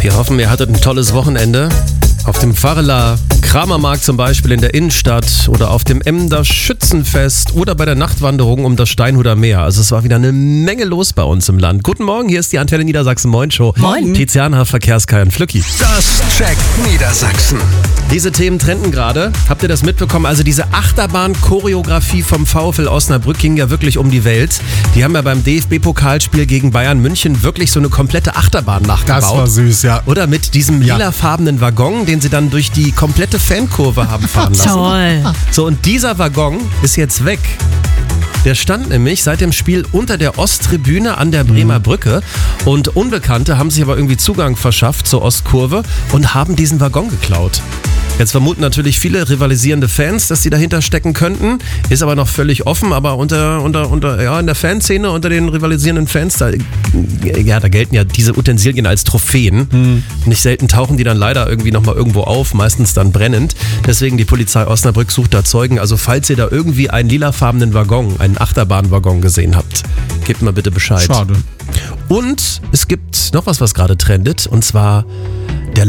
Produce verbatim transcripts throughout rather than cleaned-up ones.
Wir hoffen, ihr hattet ein tolles Wochenende. Auf dem Varela Kramermarkt zum Beispiel in der Innenstadt oder auf dem Emder Schützenfest oder bei der Nachtwanderung um das Steinhuder Meer. Also es war wieder eine Menge los bei uns im Land. Guten Morgen, hier ist die Antenne Niedersachsen Moin Show. Moin. Tiziana, Verkehrskai und Flücki. Das checkt Niedersachsen. Diese Themen trenden gerade. Habt ihr das mitbekommen? Also diese Achterbahn-Choreografie vom VfL Osnabrück ging ja wirklich um die Welt. Die haben ja beim D F B-Pokalspiel gegen Bayern München wirklich so eine komplette Achterbahn nachgebaut. Das war süß, ja. Oder mit diesem Ja. lilafarbenen Waggon, den sie dann durch die komplette Fankurve haben fahren lassen. Toll. So, und dieser Waggon ist jetzt weg. Der stand nämlich seit dem Spiel unter der Osttribüne an der Bremer Brücke und Unbekannte haben sich aber irgendwie Zugang verschafft zur Ostkurve und haben diesen Waggon geklaut. Jetzt vermuten natürlich viele rivalisierende Fans, dass sie dahinter stecken könnten, ist aber noch völlig offen, aber unter, unter, unter, ja, in der Fanszene, unter den rivalisierenden Fans, da, ja, da gelten ja diese Utensilien als Trophäen. Mhm. Nicht selten tauchen die dann leider irgendwie nochmal irgendwo auf, meistens dann brennend. Deswegen die Polizei Osnabrück sucht da Zeugen. Also falls ihr da irgendwie einen lilafarbenen Waggon, einen Achterbahnwaggon gesehen habt, gebt mal bitte Bescheid. Schade. Und es gibt noch was, was gerade trendet, und zwar der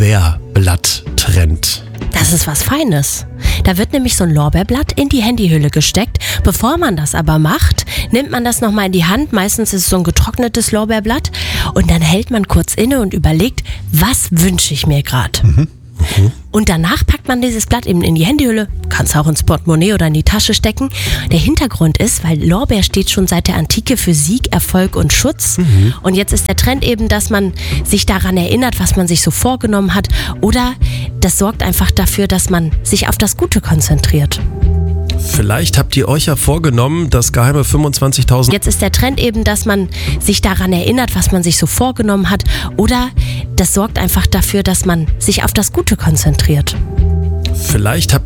Lorbeerblatt-Trend. Das ist was Feines. Da wird nämlich so ein Lorbeerblatt in die Handyhülle gesteckt. Bevor man das aber macht, nimmt man das nochmal in die Hand. Meistens ist es so ein getrocknetes Lorbeerblatt. Und dann hält man kurz inne und überlegt, was wünsche ich mir gerade? Mhm. Mhm. Und danach packt man dieses Blatt eben in die Handyhülle, kann es auch ins Portemonnaie oder in die Tasche stecken. Der Hintergrund ist, weil Lorbeer steht schon seit der Antike für Sieg, Erfolg und Schutz. Mhm. Und jetzt ist der Trend eben, dass man sich daran erinnert, was man sich so vorgenommen hat. Oder das sorgt einfach dafür, dass man sich auf das Gute konzentriert. Vielleicht habt ihr euch ja vorgenommen, das geheime fünfundzwanzigtausend... Jetzt ist der Trend eben, dass man sich daran erinnert, was man sich so vorgenommen hat. Oder das sorgt einfach dafür, dass man sich auf das Gute konzentriert. Vielleicht habt